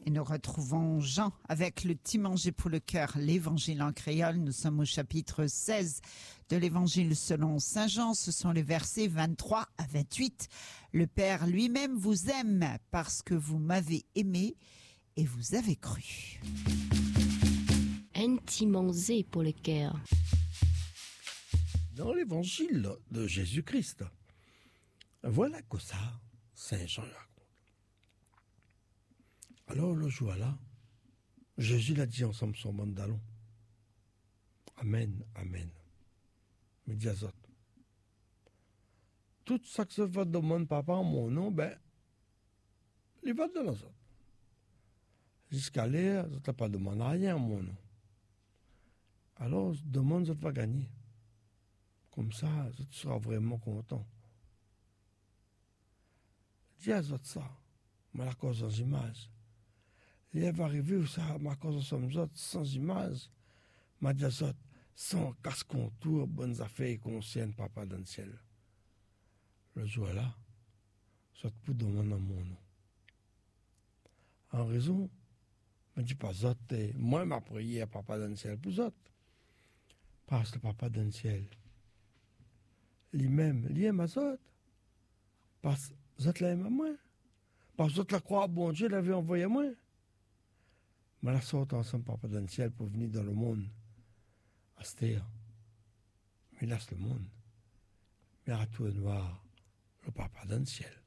Et nous retrouvons Jean avec le petit manger pour le cœur, l'évangile en créole. Nous sommes au chapitre 16 de l'évangile selon Saint Jean. Ce sont les versets 23 à 28. Le Père lui-même vous aime parce que vous m'avez aimé et vous avez cru. Un petit manger pour le cœur. Dans l'évangile de Jésus-Christ, voilà que ça, Saint Jean raconte. Alors le jour-là, Jésus l'a dit ensemble son bandalon. Amen, amen. Me dit à autres. Tout ça que se va demander papa en mon nom, il va de l'autre. Jusqu'à l'air, je ne pas demandé rien en mon nom. Alors, je demande, je va gagner. Comme ça, je serai vraiment content. Dis à autres ça, mais la cause sans image. Il va arriver où ça, ma cause sommes autres sans image. Ma dit à autres, sans casse-contour, bonnes affaires et conscience, papa dans le ciel. Le jour-là, je peux demander mon nom. En raison, je ne dis pas autres, moi, ma prière, papa dans le ciel, pour autres. Parce que papa dans le ciel, lui-même, il aime à autres. Parce que autres l'aiment à moi. Parce que autres la croient, bon Dieu l'avait envoyé à moi. Mais la sorte ensemble, papa dans le ciel, pour venir dans le monde. À cette terre. Mais là, c'est le monde. Mais à tout noir, le papa dans le ciel.